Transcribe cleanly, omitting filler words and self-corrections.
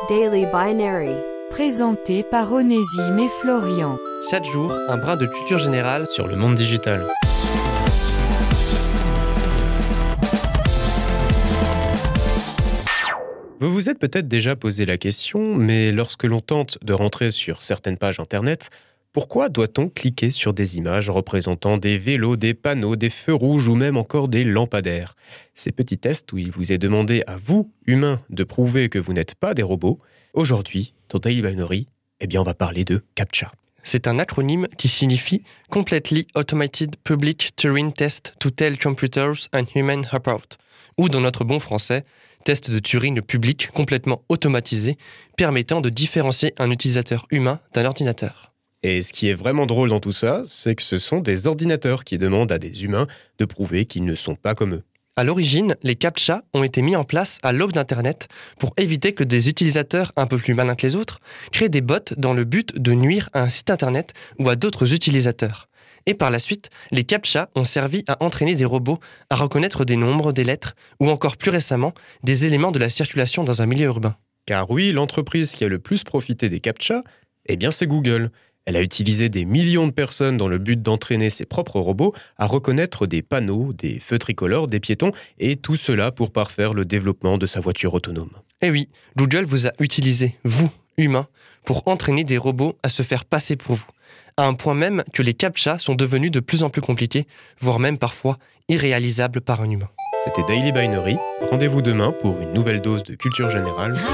Daily Binary. Présenté par Onésime et Florian. Chaque jour, un brin de culture générale sur le monde digital. Vous vous êtes peut-être déjà posé la question, mais lorsque l'on tente de rentrer sur certaines pages internet, pourquoi doit-on cliquer sur des images représentant des vélos, des panneaux, des feux rouges ou même encore des lampadaires? Ces petits tests où il vous est demandé à vous, humains, de prouver que vous n'êtes pas des robots, aujourd'hui, dans Daily Binary, on va parler de CAPTCHA. C'est un acronyme qui signifie Completely Automated Public Turing Test to Tell Computers and Humans Apart, ou dans notre bon français, test de Turing public complètement automatisé, permettant de différencier un utilisateur humain d'un ordinateur. Et ce qui est vraiment drôle dans tout ça, c'est que ce sont des ordinateurs qui demandent à des humains de prouver qu'ils ne sont pas comme eux. À l'origine, les CAPTCHA ont été mis en place à l'aube d'Internet pour éviter que des utilisateurs un peu plus malins que les autres créent des bots dans le but de nuire à un site Internet ou à d'autres utilisateurs. Et par la suite, les CAPTCHA ont servi à entraîner des robots à reconnaître des nombres, des lettres ou encore plus récemment, des éléments de la circulation dans un milieu urbain. Car oui, l'entreprise qui a le plus profité des CAPTCHA, c'est Google. Elle a utilisé des millions de personnes dans le but d'entraîner ses propres robots à reconnaître des panneaux, des feux tricolores, des piétons, et tout cela pour parfaire le développement de sa voiture autonome. Et oui, Google vous a utilisé, vous, humains, pour entraîner des robots à se faire passer pour vous, à un point même que les CAPTCHA sont devenus de plus en plus compliqués, voire même parfois irréalisables par un humain. C'était Daily Binary. Rendez-vous demain pour une nouvelle dose de culture générale